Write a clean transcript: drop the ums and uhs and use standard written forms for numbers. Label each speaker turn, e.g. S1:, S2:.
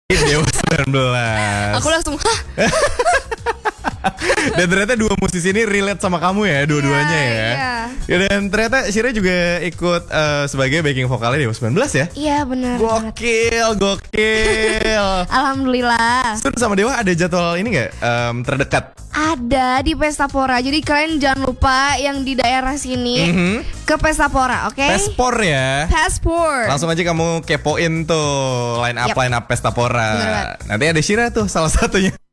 S1: Dewa 19.
S2: Aku langsung hah.
S1: Dan ternyata dua musisi ini relate sama kamu ya, dua-duanya ya.
S2: Iya.
S1: Ya, dan ternyata Shira juga ikut sebagai backing vokalnya Dewa 19 ya.
S2: Iya benar.
S1: Gokil.
S2: Alhamdulillah.
S1: Sun sama Dewa ada jadwal ini nggak terdekat?
S2: Ada di Pesta Pora. Jadi kalian jangan lupa yang di daerah sini ke Pesta Pora, oke?
S1: Pespor ya.
S2: Passport.
S1: Langsung aja kamu kepoin tuh line up
S2: Yap.
S1: Pesta Pora.
S2: Bener banget.
S1: Nanti ada Shira tuh salah satunya.